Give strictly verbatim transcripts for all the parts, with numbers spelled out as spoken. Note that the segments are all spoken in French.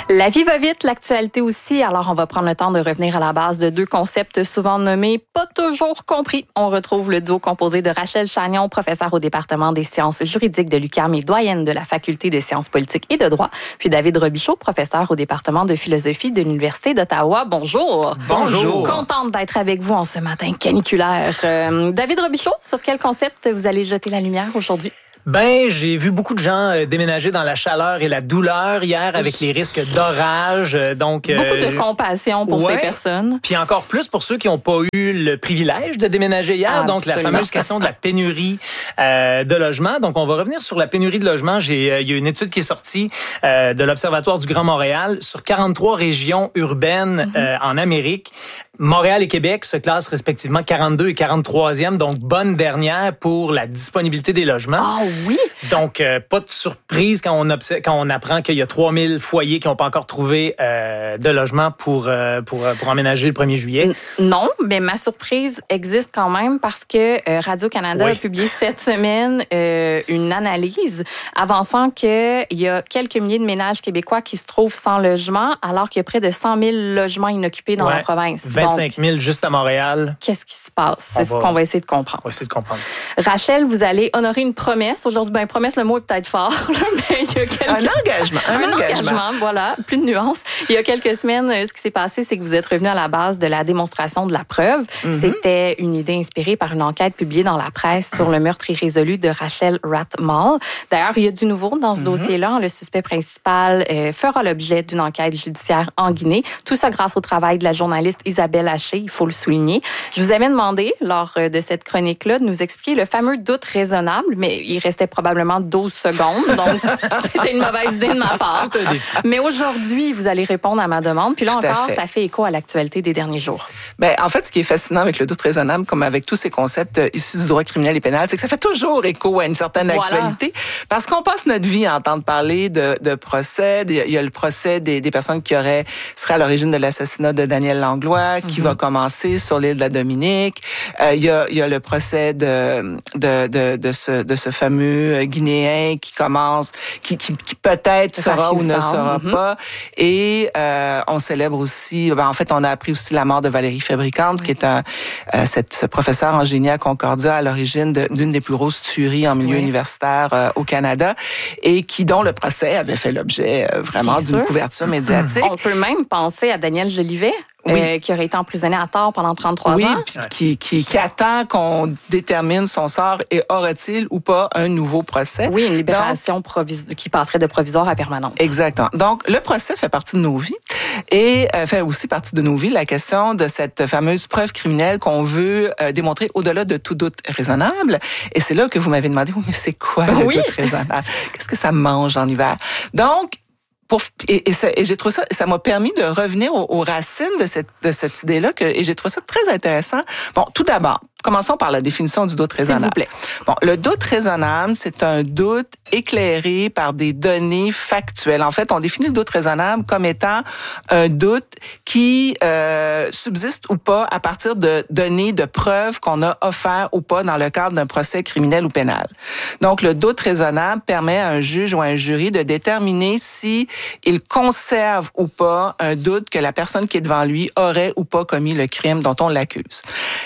La vie va vite, l'actualité aussi. Alors, on va prendre le temps de revenir à la base de deux concepts souvent nommés, pas toujours compris. On retrouve le duo composé de Rachel Chagnon, professeure au département des sciences juridiques de l'U Q A M et doyenne de la faculté de sciences politiques et de droit, puis David Robichaud, professeur au département de philosophie de l'Université d'Ottawa. Bonjour. Bonjour. Contente d'être avec vous en ce matin caniculaire. Euh, David Robichaud, sur quel concept vous allez jeter la lumière aujourd'hui? Ben, j'ai vu beaucoup de gens euh, déménager dans la chaleur et la douleur hier avec les risques d'orage. Euh, donc beaucoup euh, de compassion pour ouais, ces personnes. Puis encore plus pour ceux qui n'ont pas eu le privilège de déménager hier. Absolument. Donc la fameuse question de la pénurie euh, de logements. Donc on va revenir sur la pénurie de logements. J'ai, euh, il y a une étude qui est sortie euh, de l'Observatoire du Grand Montréal sur quarante-trois régions urbaines mm-hmm. euh, en Amérique. Montréal et Québec se classent respectivement quarante-deux et quarante-troisième, donc bonne dernière pour la disponibilité des logements. Ah oh, oui? Donc, euh, pas de surprise quand on, observe, quand on apprend qu'il y a trois mille foyers qui n'ont pas encore trouvé euh, de logement pour, euh, pour, pour emménager le premier juillet. Non, mais ma surprise existe quand même parce que euh, Radio-Canada oui. a publié cette semaine euh, une analyse avançant qu'il y a quelques milliers de ménages québécois qui se trouvent sans logement alors qu'il y a près de cent mille logements inoccupés dans ouais. la province. vingt-cinq mille juste à Montréal. Qu'est-ce qui se passe? C'est va, ce qu'on va essayer de comprendre. On va essayer de comprendre. Rachel, vous allez honorer une promesse. Aujourd'hui, ben, promesse, le mot est peut-être fort, là, mais il y a quelques... Un engagement. Un, un engagement. engagement, voilà. Plus de nuances. Il y a quelques semaines, ce qui s'est passé, c'est que vous êtes revenu à la base de la démonstration de la preuve. Mm-hmm. C'était une idée inspirée par une enquête publiée dans la presse sur le meurtre irrésolu de Rachel Rathmall. D'ailleurs, il y a du nouveau dans ce mm-hmm. dossier-là. Le suspect principal euh, fera l'objet d'une enquête judiciaire en Guinée. Tout ça grâce au travail de la journaliste Isabelle Haché, il faut le souligner. Je vous avais demandé, lors de cette chronique-là, de nous expliquer le fameux doute raisonnable, mais il restait probablement douze secondes, donc c'était une mauvaise idée de ma part. Tout un défi. Mais aujourd'hui, vous allez répondre à ma demande, puis là Tout encore, fait. ça fait écho à l'actualité des derniers jours. Ben, en fait, ce qui est fascinant avec le doute raisonnable, comme avec tous ces concepts issus du droit criminel et pénal, c'est que ça fait toujours écho à une certaine voilà. actualité, parce qu'on passe notre vie à entendre parler de, de procès. Il y a le procès des, des personnes qui auraient seraient à l'origine de l'assassinat de Daniel Langlois, qui mm-hmm. va commencer sur l'île de la Dominique. Euh, il y a, il y a le procès de de de de ce de ce fameux Guinéen qui commence, qui qui, qui peut-être sera ou ne sera mm-hmm. pas. Et euh, on célèbre aussi, ben en fait, on a appris aussi la mort de Valérie Fabricante, oui. qui est un euh, cette ce professeur en génie à Concordia à l'origine de, d'une des plus grosses tueries en milieu oui. universitaire euh, au Canada, et qui dont le procès avait fait l'objet euh, vraiment Bien d'une sûr. couverture médiatique. On peut même penser à Daniel Jolivet. Oui. Euh, qui aurait été emprisonné à tort pendant trente-trois oui, ans. Oui, qui, qui, qui attend qu'on détermine son sort et aura-t-il ou pas un nouveau procès. Oui, une libération Donc, provis- qui passerait de provisoire à permanente. Exactement. Donc, le procès fait partie de nos vies et euh, fait aussi partie de nos vies la question de cette fameuse preuve criminelle qu'on veut euh, démontrer au-delà de tout doute raisonnable. Et c'est là que vous m'avez demandé, oh, mais c'est quoi le oui. doute raisonnable? Qu'est-ce que ça mange en hiver? Donc, Pour, et, et, ça, et j'ai trouvé ça, ça m'a permis de revenir aux, aux racines de cette, de cette idée-là, que, et j'ai trouvé ça très intéressant. Bon, tout d'abord, commençons par la définition du doute raisonnable. S'il vous plaît. Bon, le doute raisonnable, c'est un doute éclairé par des données factuelles. En fait, on définit le doute raisonnable comme étant un doute qui euh, subsiste ou pas à partir de données, de preuves qu'on a offertes ou pas dans le cadre d'un procès criminel ou pénal. Donc, le doute raisonnable permet à un juge ou à un jury de déterminer si il conserve ou pas un doute que la personne qui est devant lui aurait ou pas commis le crime dont on l'accuse.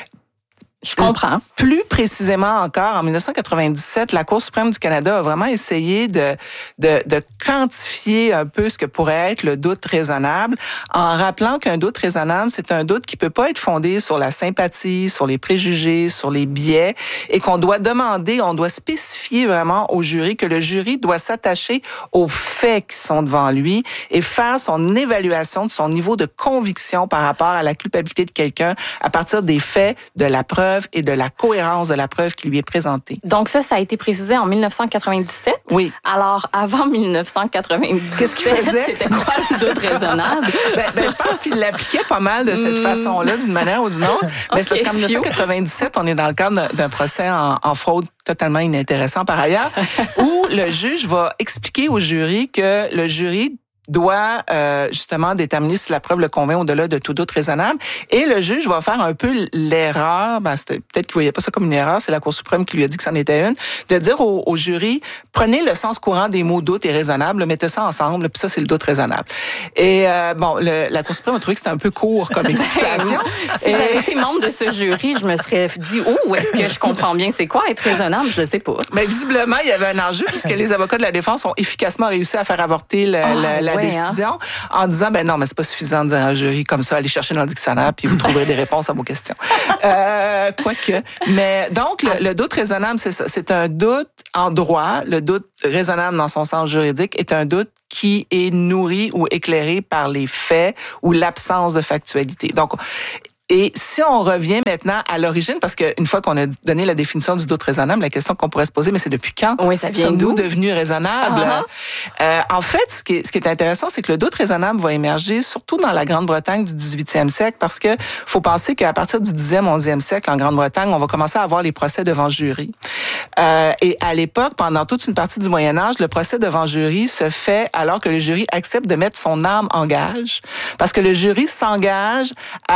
Je comprends. Plus précisément encore, en dix-neuf cent quatre-vingt-dix-sept, la Cour suprême du Canada a vraiment essayé de, de, de quantifier un peu ce que pourrait être le doute raisonnable, en rappelant qu'un doute raisonnable, c'est un doute qui peut pas être fondé sur la sympathie, sur les préjugés, sur les biais, et qu'on doit demander, on doit spécifier vraiment au jury que le jury doit s'attacher aux faits qui sont devant lui et faire son évaluation de son niveau de conviction par rapport à la culpabilité de quelqu'un à partir des faits, de la preuve et de la cohérence de la preuve qui lui est présentée. Donc ça, ça a été précisé en dix-neuf cent quatre-vingt-dix-sept? Oui. Alors, avant dix-neuf cent quatre-vingt-dix-sept, qu'est-ce qu'il faisait? C'était quoi le doute raisonnable? ben, ben, je pense qu'il l'appliquait pas mal de cette mm. façon-là, d'une manière ou d'une autre. Mais okay, c'est parce qu'en dix-neuf cent quatre-vingt-dix-sept, on est dans le cadre d'un, d'un procès en, en fraude totalement inintéressant par ailleurs, où le juge va expliquer au jury que le jury doit euh, justement déterminer si la preuve le convainc au-delà de tout doute raisonnable. Et le juge va faire un peu l'erreur, ben, c'était, peut-être qu'il ne voyait pas ça comme une erreur, c'est la Cour suprême qui lui a dit que c'en était une, de dire au, au jury, prenez le sens courant des mots doute et raisonnable, mettez ça ensemble, puis ça, c'est le doute raisonnable. Et euh, bon, le, la Cour suprême a trouvé que c'était un peu court comme explication. Si et... j'avais été membre de ce jury, je me serais dit, oh, est-ce que je comprends bien c'est quoi être raisonnable? Je ne sais pas. Mais visiblement, il y avait un enjeu puisque les avocats de la défense ont efficacement réussi à faire avorter le, oh, la, la ouais, décision hein? en disant, ben non, mais c'est pas suffisant de dire à un jury comme ça, allez chercher dans le dictionnaire puis vous trouverez des réponses à vos questions. Euh, quoique. Mais donc, le, le doute raisonnable, c'est ça. C'est un doute en droit. Le doute raisonnable dans son sens juridique est un doute qui est nourri ou éclairé par les faits ou l'absence de factualité. Donc, et si on revient maintenant à l'origine, parce qu'une fois qu'on a donné la définition du doute raisonnable, la question qu'on pourrait se poser, mais c'est depuis quand oui, ça vient sommes-nous devenus raisonnables? Uh-huh. Euh, en fait, ce qui est, ce qui est intéressant, c'est que le doute raisonnable va émerger surtout dans la Grande-Bretagne du dix-huitième siècle, parce que faut penser qu'à partir du dixième, onzième siècle, en Grande-Bretagne, on va commencer à avoir les procès devant jury. Euh, et à l'époque, pendant toute une partie du Moyen-Âge, le procès devant jury se fait alors que le jury accepte de mettre son âme en gage, parce que le jury s'engage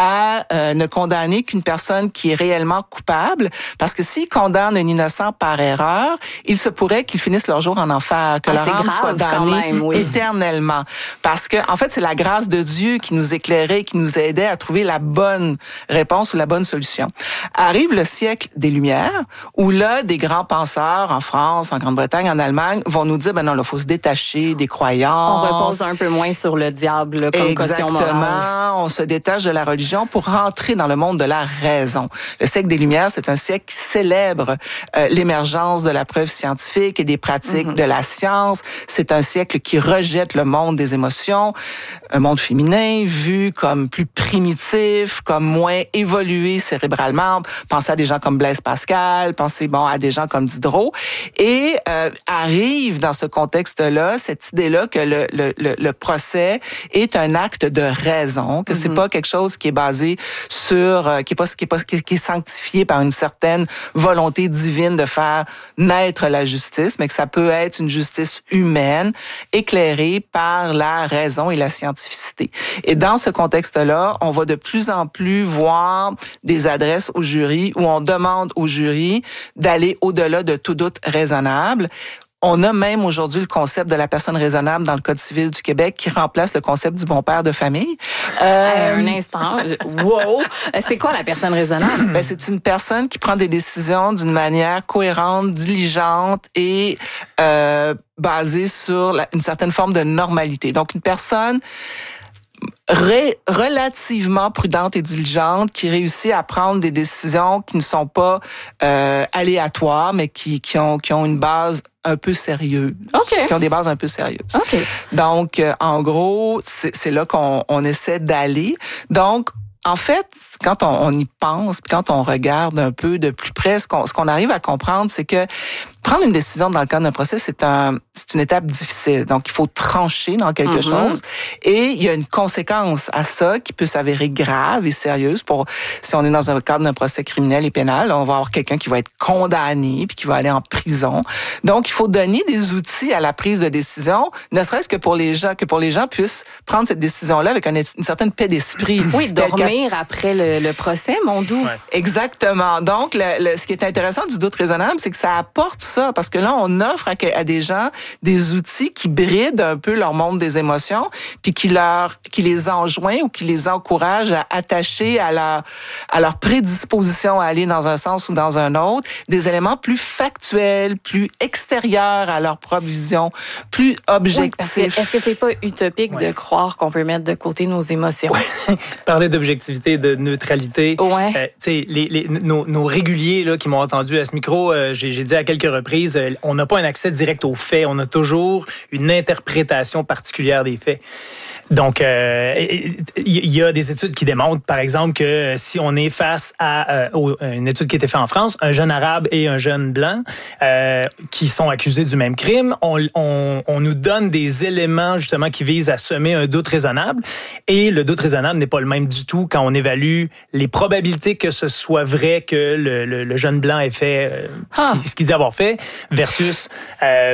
à euh, ne condamner qu'une personne qui est réellement coupable, parce que s'il condamne un innocent par erreur, il se pourrait qu'ils finissent leur jour en enfer, que ah, leur âme soit damnée oui. éternellement. Parce que, en fait, c'est la grâce de Dieu qui nous éclairait, qui nous aidait à trouver la bonne réponse ou la bonne solution. Arrive le siècle des Lumières, où là, des grands penseurs en France, en Grande-Bretagne, en Allemagne, vont nous dire, ben non, il faut se détacher des croyances. On repose un peu moins sur le diable là, comme Exactement. caution morale. On se détache de la religion pour rentrer dans le monde de la raison. Le siècle des Lumières, c'est un siècle qui célèbre euh, l'émergence de la preuve scientifique et des pratiques mm-hmm. de la science. C'est un siècle qui rejette le monde des émotions, un monde féminin vu comme plus primitif, comme moins évolué cérébralement. Pensez à des gens comme Blaise Pascal, pensez bon à des gens comme Diderot. Et euh, arrive dans ce contexte-là cette idée-là que le, le, le, le procès est un acte de raison, que mm-hmm. c'est pas quelque chose qui est basé sur euh, qui est pas qui est pas qui est sanctifié par une certaine volonté divine de faire naître la justice, mais que ça peut être une justice humaine éclairée par la raison et la scientificité. Et dans ce contexte-là, on va de plus en plus voir des adresses au jury où on demande au jury d'aller au-delà de tout doute raisonnable. On a même aujourd'hui le concept de la personne raisonnable dans le Code civil du Québec qui remplace le concept du bon père de famille. Euh, un instant. Wow! C'est quoi la personne raisonnable? Ben, c'est une personne qui prend des décisions d'une manière cohérente, diligente et euh, basée sur la, une certaine forme de normalité. Donc, une personne Ré, relativement prudente et diligente, qui réussit à prendre des décisions qui ne sont pas euh, aléatoires, mais qui, qui, ont, qui ont une base un peu sérieuse. Okay. Qui ont des bases un peu sérieuses. Okay. Donc, euh, en gros, c'est, c'est là qu'on on essaie d'aller. Donc, en fait, quand on, on y pense, puis quand on regarde un peu de plus près, ce qu'on, ce qu'on arrive à comprendre, c'est que prendre une décision dans le cadre d'un procès, c'est un, c'est une étape difficile. Donc, il faut trancher dans quelque mm-hmm. chose. Et il y a une conséquence à ça qui peut s'avérer grave et sérieuse. Pour si on est dans un cadre d'un procès criminel et pénal, on va avoir quelqu'un qui va être condamné puis qui va aller en prison. Donc, il faut donner des outils à la prise de décision, ne serait-ce que pour les gens, que pour les gens puissent prendre cette décision-là avec une, une certaine paix d'esprit. Oui, dormir après le, le procès, mon doux. Ouais. Exactement. Donc, le, le, ce qui est intéressant du doute raisonnable, c'est que ça apporte ça, parce que là, on offre à, à des gens des outils qui brident un peu leur monde des émotions, puis qui leur, qui les enjoignent ou qui les encouragent à attacher à leur, à leur prédisposition à aller dans un sens ou dans un autre, des éléments plus factuels, plus extérieurs à leur propre vision, plus objectifs. Oui, est-ce que c'est pas utopique ouais. de croire qu'on peut mettre de côté nos émotions? Ouais. Parler d'objectivité, de neutralité. Ouais. Euh, tu sais, les, les, nos, nos réguliers là, qui m'ont entendu à ce micro, euh, j'ai, j'ai dit à quelques reprises, euh, on n'a pas un accès direct aux faits, on a toujours une interprétation particulière des faits. Donc, il euh, y a des études qui démontrent, par exemple, que si on est face à euh, une étude qui a été faite en France, un jeune arabe et un jeune blanc euh, qui sont accusés du même crime, on, on, on nous donne des éléments justement qui visent à semer un doute raisonnable. Et le doute raisonnable n'est pas le même du tout quand on évalue les probabilités que ce soit vrai que le, le, le jeune blanc ait fait euh, ce, ah. qu'il, ce qu'il dit avoir fait versus, euh, versus le jeune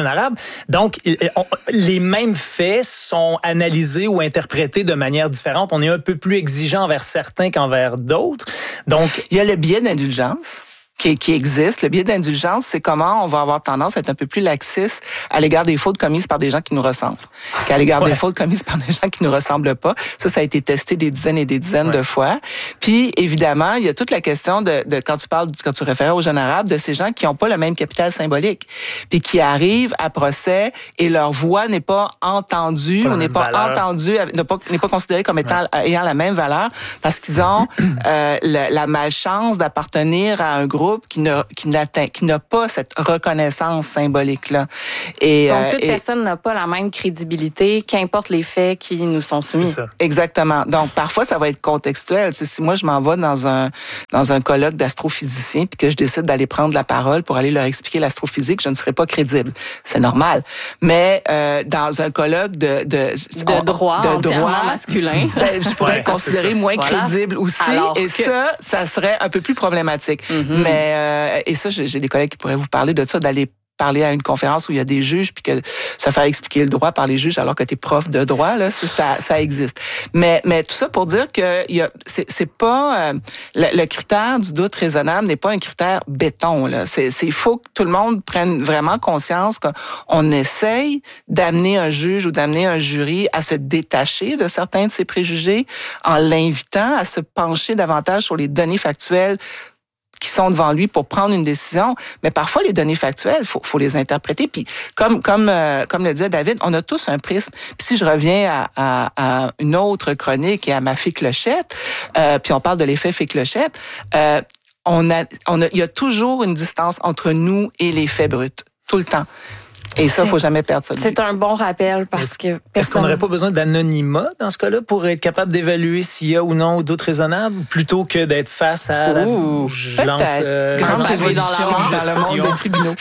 jeune arabe. Donc, on, les mêmes faits sont analysés ou interprétés de manière différente. On est un peu plus exigeant envers certains qu'envers d'autres. Donc, il y a le biais d'indulgence qui, qui existe. Le biais d'indulgence, c'est comment on va avoir tendance à être un peu plus laxiste à l'égard des fautes commises par des gens qui nous ressemblent, qu'à l'égard ouais. des fautes commises par des gens qui nous ressemblent pas. Ça, ça a été testé des dizaines et des dizaines ouais. de fois. Puis, évidemment, il y a toute la question de, de quand tu parles, quand tu référais aux jeunes arabes, de ces gens qui n'ont pas le même capital symbolique, puis qui arrivent à procès et leur voix n'est pas entendue ou n'est pas valeur. entendue, n'est pas, n'est pas considérée comme étant ouais. ayant la même valeur parce qu'ils ont euh, la, la malchance d'appartenir à un groupe qui ne qui n'atteint qui n'a pas cette reconnaissance symbolique là. Et donc toute euh, personne n'a pas la même crédibilité, qu'importe les faits qui nous sont soumis. C'est ça. Exactement. Donc parfois ça va être contextuel. C'est, si moi je m'en vais dans un dans un colloque d'astrophysiciens puis que je décide d'aller prendre la parole pour aller leur expliquer l'astrophysique, je ne serai pas crédible. C'est normal. Mais euh, dans un colloque de de, de droit, de droit masculin, ben, je pourrais ouais, être considéré moins voilà. crédible aussi. Alors et que... ça, ça serait un peu plus problématique. Mm-hmm. Mais Euh, et ça, j'ai des collègues qui pourraient vous parler de ça, d'aller parler à une conférence où il y a des juges puis que ça fait expliquer le droit par les juges alors que tu es prof de droit, là, ça, ça existe. Mais, mais tout ça pour dire que il y a, c'est, c'est pas... Euh, le, le critère du doute raisonnable n'est pas un critère béton, là. C'est, c'est, il faut que tout le monde prenne vraiment conscience qu'on essaye d'amener un juge ou d'amener un jury à se détacher de certains de ses préjugés en l'invitant à se pencher davantage sur les données factuelles qui sont devant lui pour prendre une décision. Mais parfois, les données factuelles, faut, faut les interpréter. Puis, comme comme euh, comme le disait David, on a tous un prisme. Puis, si je reviens à, à, à une autre chronique et à ma fée Clochette, euh, puis on parle de l'effet fée Clochette, euh, on a on a il y a toujours une distance entre nous et les faits bruts, tout le temps. Et ça, il ne faut jamais perdre ça de vue. C'est un bon rappel parce est-ce, que... Personne... Est-ce qu'on n'aurait pas besoin d'anonymat dans ce cas-là pour être capable d'évaluer s'il y a ou non doute raisonnable plutôt que d'être face à la... Ouh, je lance... Euh, grande révolution dans, dans le monde des tribunaux.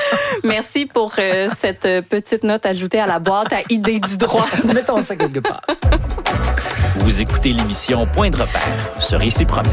Merci pour euh, cette petite note ajoutée à la boîte à idées du droit. Mettons ça quelque part. Vous écoutez l'émission Point de repère sur Ici Promet.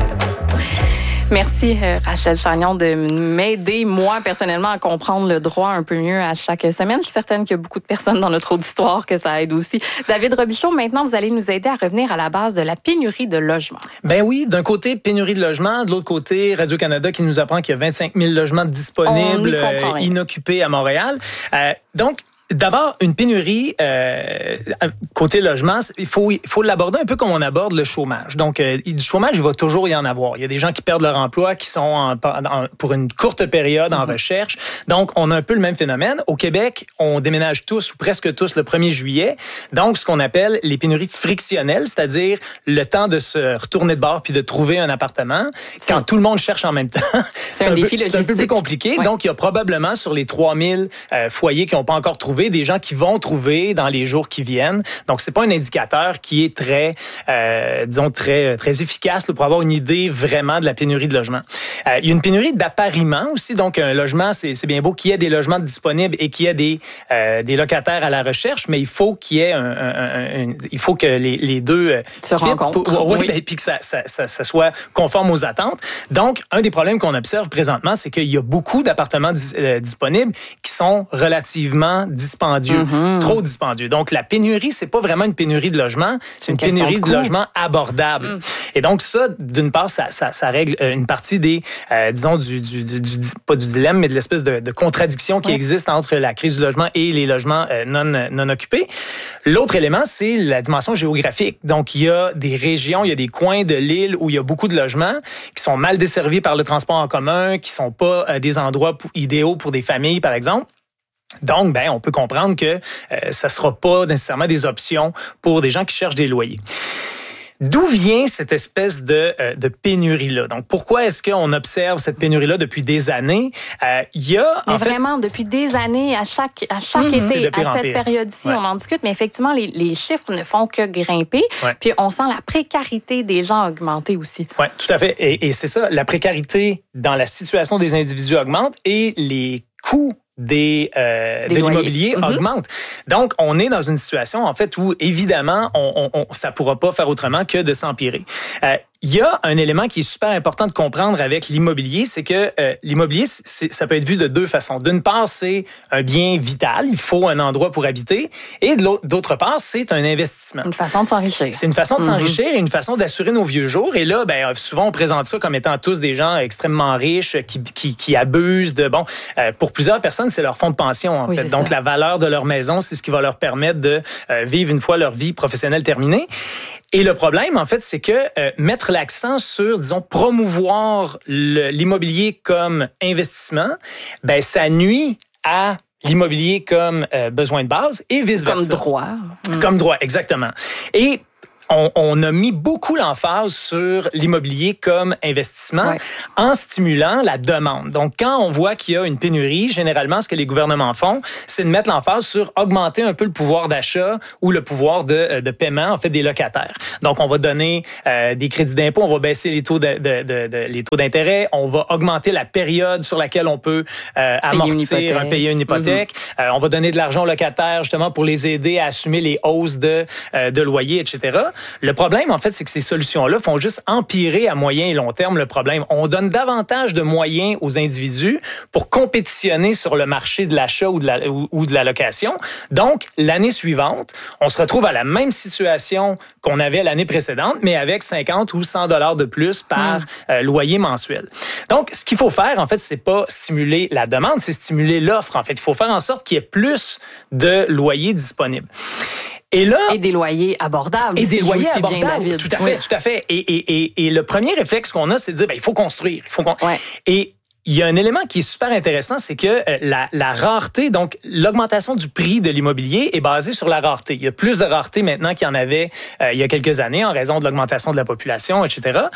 Merci, euh, Rachel Chagnon, de m'aider, moi, personnellement, à comprendre le droit un peu mieux à chaque semaine. Je suis certaine qu'il y a beaucoup de personnes dans notre auditoire que ça aide aussi. David Robichaud, maintenant, vous allez nous aider à revenir à la base de la pénurie de logements. Ben oui, d'un côté, pénurie de logements. De l'autre côté, Radio-Canada qui nous apprend qu'il y a vingt-cinq mille logements disponibles, euh, inoccupés à Montréal. Euh, donc, D'abord, une pénurie euh, côté logement, il faut il faut l'aborder un peu comme on aborde le chômage. Donc, euh, du chômage, il va toujours y en avoir. Il y a des gens qui perdent leur emploi, qui sont en, en, pour une courte période en mm-hmm. recherche. Donc, on a un peu le même phénomène. Au Québec, on déménage tous ou presque tous le premier juillet. Donc, ce qu'on appelle les pénuries frictionnelles, c'est-à-dire le temps de se retourner de bord puis de trouver un appartement c'est quand un... tout le monde cherche en même temps. C'est, c'est un, un défi peu, logistique. C'est un peu plus compliqué. Ouais. Donc, il y a probablement sur les trois mille euh, foyers qui n'ont pas encore trouvé des gens qui vont trouver dans les jours qui viennent. Donc, c'est pas un indicateur qui est très, euh, disons, très, très efficace là, pour avoir une idée vraiment de la pénurie de logements. Euh, il y a une pénurie d'appariements aussi. Donc, un logement, c'est, c'est bien beau qu'il y ait des logements disponibles et qu'il y ait des, euh, des locataires à la recherche, mais il faut qu'il y ait un, un, un, un il faut que les, les deux euh, se rencontrent. Pour, oui, et puis que ça, ça, ça, ça soit conforme aux attentes. Donc, un des problèmes qu'on observe présentement, c'est qu'il y a beaucoup d'appartements dis, euh, disponibles qui sont relativement dispendieux. Mm-hmm. Trop dispendieux. Donc, la pénurie, c'est pas vraiment une pénurie de logement, c'est une, une pénurie de, de logement abordable. Mm. Et donc, ça, d'une part, ça, ça, ça règle une partie des, euh, disons, du, du, du, du, pas du dilemme, mais de l'espèce de, de contradiction qui ouais. existe entre la crise du logement et les logements euh, non, non occupés. L'autre élément, c'est la dimension géographique. Donc, il y a des régions, il y a des coins de l'île où il y a beaucoup de logements qui sont mal desservis par le transport en commun, qui sont pas euh, des endroits pour, idéaux pour des familles, par exemple. Donc, ben, on peut comprendre que euh, ça ne sera pas nécessairement des options pour des gens qui cherchent des loyers. D'où vient cette espèce de, euh, de pénurie-là? Donc, pourquoi est-ce qu'on observe cette pénurie-là depuis des années? Euh, il y a, mais en vraiment, fait, depuis des années, à chaque, à chaque mmh, été, à cette période-ci, ouais. on en discute, mais effectivement, les, les chiffres ne font que grimper. Ouais. Puis, on sent la précarité des gens augmenter aussi. Oui, tout à fait. Et, et c'est ça, la précarité dans la situation des individus augmente et les coûts Des, euh, de l'immobilier mm-hmm. augmente. Donc, on est dans une situation, en fait, où, évidemment, on, on, on, ça ne pourra pas faire autrement que de s'empirer. Euh, Il y a un élément qui est super important de comprendre avec l'immobilier, c'est que euh, l'immobilier, c'est, ça peut être vu de deux façons. D'une part, c'est un bien vital, il faut un endroit pour habiter, et de l'autre, d'autre part, c'est un investissement. Une façon de s'enrichir. C'est une façon de mm-hmm. s'enrichir et une façon d'assurer nos vieux jours. Et là, ben, souvent, on présente ça comme étant tous des gens extrêmement riches qui, qui, qui abusent de... Bon, euh, pour plusieurs personnes, c'est leur fonds de pension, en oui, fait. Donc, ça. la valeur de leur maison, c'est ce qui va leur permettre de euh, vivre une fois leur vie professionnelle terminée. Et le problème, en fait, c'est que euh, mettre l'accent sur, disons, promouvoir le, l'immobilier comme investissement, ben ça nuit à l'immobilier comme euh, besoin de base et vice-versa. Comme droit. Comme droit, exactement. Et On, on a mis beaucoup l'emphase sur l'immobilier comme investissement ouais. en stimulant la demande. Donc, quand on voit qu'il y a une pénurie, généralement, ce que les gouvernements font, c'est de mettre l'emphase sur augmenter un peu le pouvoir d'achat ou le pouvoir de, de paiement, en fait, des locataires. Donc, on va donner euh, des crédits d'impôt, on va baisser les taux, de, de, de, de, les taux d'intérêt, on va augmenter la période sur laquelle on peut euh, amortir, une payer une hypothèque. Mm-hmm. Euh, on va donner de l'argent aux locataires, justement, pour les aider à assumer les hausses de, euh, de loyer, et cetera. Le problème, en fait, c'est que ces solutions-là font juste empirer à moyen et long terme le problème. On donne davantage de moyens aux individus pour compétitionner sur le marché de l'achat ou de la, ou, ou de la location. Donc, l'année suivante, on se retrouve à la même situation qu'on avait l'année précédente, mais avec cinquante ou cent dollars de plus par mmh. euh, loyer mensuel. Donc, ce qu'il faut faire, en fait, c'est pas stimuler la demande, c'est stimuler l'offre. En fait, il faut faire en sorte qu'il y ait plus de loyers disponibles. Et là, et des loyers abordables. Et si des loyers abordables, bien, tout à fait, oui. tout à fait. Et, et, et, et le premier réflexe qu'on a, c'est de dire, ben, il faut construire. Il faut qu'on... Ouais. Et il y a un élément qui est super intéressant, c'est que la, la rareté, donc l'augmentation du prix de l'immobilier est basée sur la rareté. Il y a plus de rareté maintenant qu'il y en avait euh, il y a quelques années en raison de l'augmentation de la population, et cetera.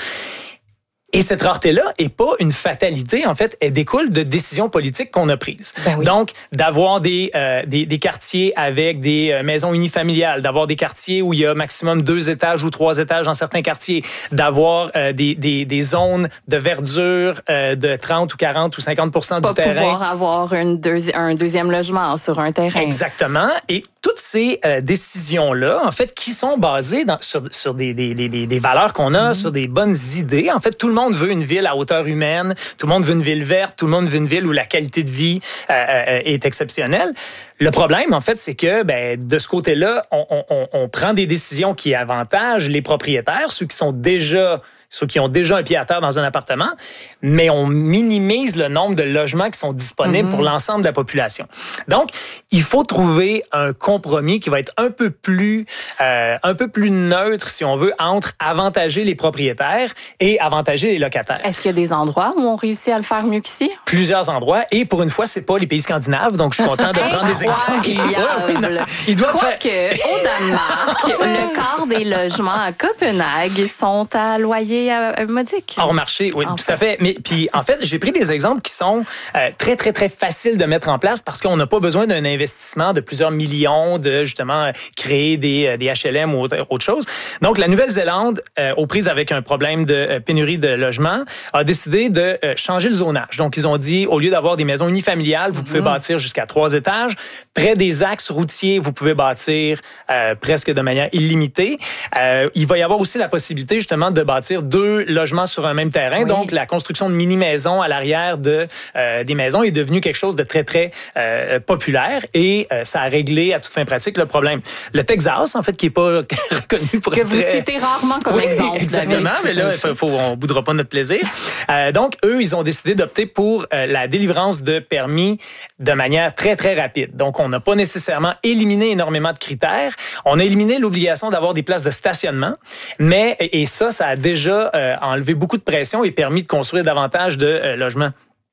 Et cette rareté-là n'est pas une fatalité, en fait, elle découle de décisions politiques qu'on a prises. Ben oui. Donc, d'avoir des, euh, des, des quartiers avec des euh, maisons unifamiliales, d'avoir des quartiers où il y a maximum deux étages ou trois étages dans certains quartiers, d'avoir euh, des, des, des zones de verdure euh, de trente ou quarante ou cinquante pour cent pas du terrain. Pas pouvoir avoir une deuxi- un deuxième logement sur un terrain. Exactement. Et toutes ces euh, décisions-là, en fait, qui sont basées dans, sur, sur des, des, des, des valeurs qu'on a, mm-hmm. sur des bonnes idées. En fait, tout le monde veut une ville à hauteur humaine, tout le monde veut une ville verte, tout le monde veut une ville où la qualité de vie euh, euh, est exceptionnelle. Le problème, en fait, c'est que ben, de ce côté-là, on, on, on prend des décisions qui avantagent les propriétaires, ceux qui sont déjà... ceux qui ont déjà un pied à terre dans un appartement, mais on minimise le nombre de logements qui sont disponibles mm-hmm. pour l'ensemble de la population. Donc, il faut trouver un compromis qui va être un peu plus, euh, un peu plus neutre, si on veut, entre avantager les propriétaires et avantager les locataires. Est-ce qu'il y a des endroits où on réussit à le faire mieux qu'ici? Plusieurs endroits, et pour une fois, c'est pas les pays scandinaves, donc je suis content de prendre des exemples. Ouais, oui, ils doivent Quoi faire... que, au Danemark, le quart des logements à Copenhague sont à loyer modique. Hors marché, oui, en tout fait. à fait. Mais puis, en fait, j'ai pris des exemples qui sont euh, très, très, très faciles de mettre en place parce qu'on n'a pas besoin d'un investissement de plusieurs millions de, justement, créer des, des H L M ou autre, autre chose. Donc, la Nouvelle-Zélande, euh, aux prises avec un problème de euh, pénurie de logement, a décidé de euh, changer le zonage. Donc, ils ont dit, au lieu d'avoir des maisons unifamiliales, vous pouvez mmh. bâtir jusqu'à trois étages. Près des axes routiers, vous pouvez bâtir euh, presque de manière illimitée. Euh, il va y avoir aussi la possibilité, justement, de bâtir deux logements sur un même terrain. Oui. Donc, la construction de mini-maisons à l'arrière de, euh, des maisons est devenue quelque chose de très, très euh, populaire et euh, ça a réglé à toute fin pratique le problème. Le Texas, en fait, qui n'est pas reconnu pour que être... vous très... citez rarement comme oui, exemple. Exactement, mais là, faut, faut, on ne boudera pas notre plaisir. Euh, donc, eux, ils ont décidé d'opter pour euh, la délivrance de permis de manière très, très rapide. Donc, on n'a pas nécessairement éliminé énormément de critères. On a éliminé l'obligation d'avoir des places de stationnement, mais, et ça, ça a déjà euh, enlevé beaucoup de pression et permis de construire davantage de euh, logements.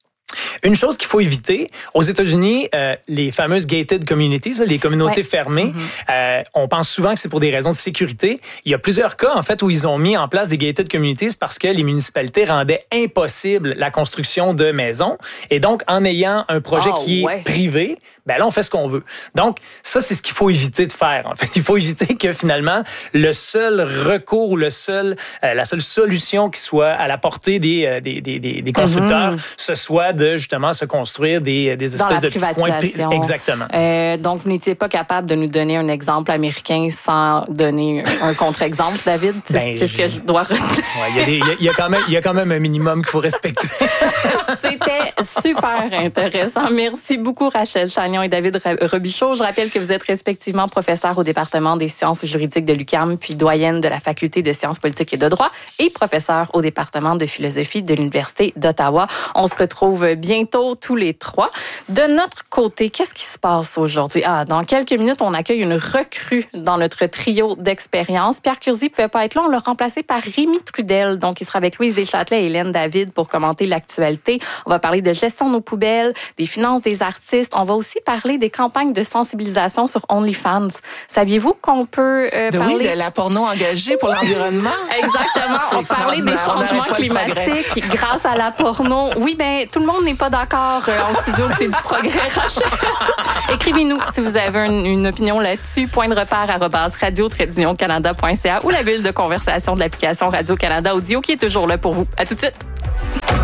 Une chose qu'il faut éviter, aux États-Unis, euh, les fameuses gated communities, les communautés ouais. fermées, mm-hmm. euh, on pense souvent que c'est pour des raisons de sécurité. Il y a plusieurs cas, en fait, où ils ont mis en place des gated communities parce que les municipalités rendaient impossible la construction de maisons. Et donc, en ayant un projet oh, qui ouais. est privé, ben là, on fait ce qu'on veut. Donc, ça, c'est ce qu'il faut éviter de faire. En fait, il faut éviter que, finalement, le seul recours ou le seul, euh, la seule solution qui soit à la portée des, des, des, des constructeurs, mm-hmm. ce soit de justement se construire des, des espèces de petits coins. Exactement. Euh, donc, vous n'étiez pas capable de nous donner un exemple américain sans donner un contre-exemple, David? C'est, ben, c'est ce que je dois retenir. Il ouais, y, y, y, y, y a quand même un minimum qu'il faut respecter. C'était super intéressant. Merci beaucoup, Rachel Chagnon et David Robichaud. Je rappelle que vous êtes respectivement professeur au département des sciences juridiques de l'U Q A M, puis doyenne de la faculté de sciences politiques et de droit, et professeur au département de philosophie de l'Université d'Ottawa. On se retrouve bientôt tous les trois. De notre côté, qu'est-ce qui se passe aujourd'hui? Ah, dans quelques minutes, on accueille une recrue dans notre trio d'expérience. Pierre Curzi ne pouvait pas être là. On l'a remplacé par Rémi Trudel. Donc, il sera avec Louise Deschâtelet et Hélène David pour commenter l'actualité. On va parler de gestion de nos poubelles, des finances des artistes. On va aussi parler des campagnes de sensibilisation sur OnlyFans. Saviez-vous qu'on peut euh, de, parler... Oui, de la porno engagée pour l'environnement. Exactement. On parlait des changements climatiques de grâce à la porno. Oui, ben tout le monde n'est pas d'accord euh, en studio que c'est du progrès, Rachel. Écrivez-nous si vous avez une, une opinion là-dessus. Point de repère arobase radio tiret canada point c a ou la bulle de conversation de l'application Radio-Canada Audio qui est toujours là pour vous. À tout de suite.